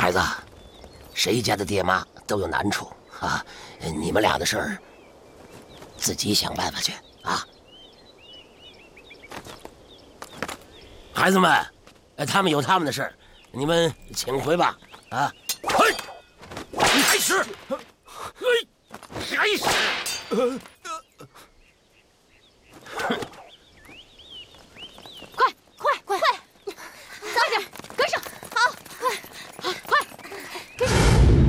孩子，谁家的爹妈都有难处啊，你们俩的事儿自己想办法去啊。孩子们，他们有他们的事儿，你们请回吧。啊，嘿，开始，开始。 快，早点跟上！好，快，跟上！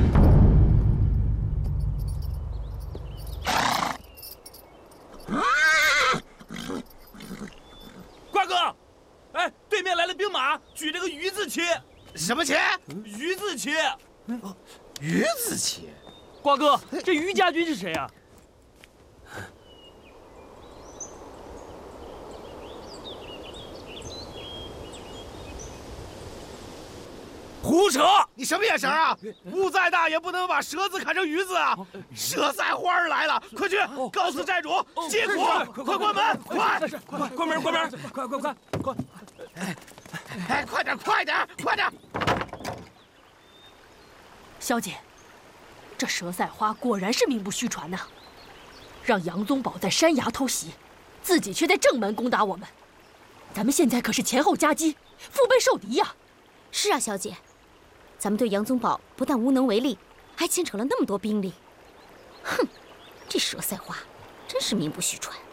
瓜哥，哎，对面来了兵马，举着个鱼字旗。 什么旗？ 鱼字旗。 鱼字旗。 瓜哥，这于家军是谁啊？胡扯！ 你什么眼神啊？雾再大也不能把蛇字砍成鱼字啊！蛇赛花来了，快去告诉寨主接鼓，快关门，快！ 关门，快！ 哎，快点！ 小姐，这蛇赛花果然是名不虚传呐！让杨宗保在山崖偷袭，自己却在正门攻打我们，咱们现在可是前后夹击，腹背受敌呀！ 是啊，小姐，咱们对杨宗保不但无能为力，还牵扯了那么多兵力。哼，这蛇赛花真是名不虚传。